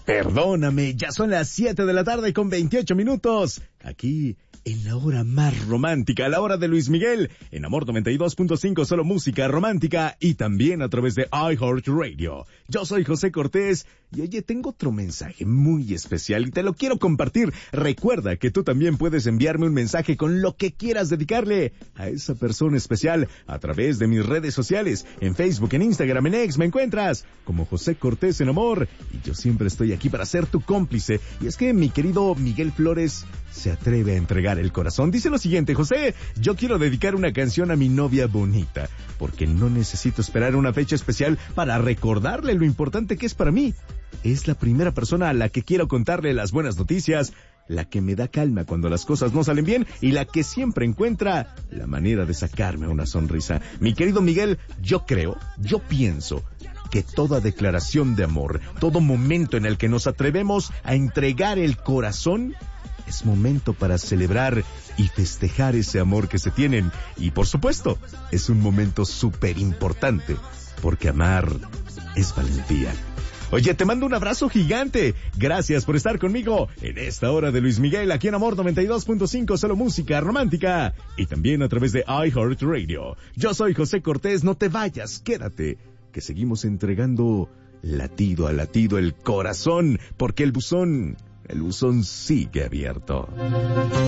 Perdóname, ya son las 7 de la tarde con 28 minutos. Aquí, en la hora más romántica, la hora de Luis Miguel, en Amor 92.5, solo música romántica y también a través de iHeartRadio. Yo soy José Cortés y oye, tengo otro mensaje muy especial y te lo quiero compartir. Recuerda que tú también puedes enviarme un mensaje con lo que quieras dedicarle a esa persona especial a través de mis redes sociales. En Facebook, en Instagram, en X me encuentras como José Cortés en Amor y yo siempre estoy aquí para ser tu cómplice. Y es que mi querido Miguel Flores se atreve a entregar el corazón. Dice lo siguiente: José, yo quiero dedicar una canción a mi novia bonita, porque no necesito esperar una fecha especial para recordarle lo importante que es para mí. Es la primera persona a la que quiero contarle las buenas noticias, la que me da calma cuando las cosas no salen bien y la que siempre encuentra la manera de sacarme una sonrisa. Mi querido Miguel, yo pienso que toda declaración de amor, todo momento en el que nos atrevemos a entregar el corazón, es momento para celebrar y festejar ese amor que se tienen. Y por supuesto, es un momento súper importante, porque amar es valentía. Oye, te mando un abrazo gigante. Gracias por estar conmigo en esta hora de Luis Miguel, aquí en Amor 92.5, solo música romántica. Y también a través de iHeartRadio. Yo soy José Cortés, no te vayas, quédate, que seguimos entregando latido a latido el corazón, porque el buzón sigue abierto.